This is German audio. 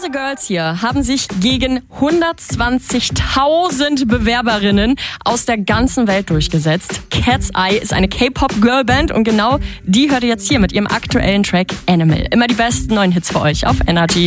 Diese Girls hier haben sich gegen 120.000 Bewerberinnen aus der ganzen Welt durchgesetzt. Cat's Eye ist eine K-Pop-Girlband und genau die hört ihr jetzt hier mit ihrem aktuellen Track Animal. Immer die besten neuen Hits für euch auf Energy.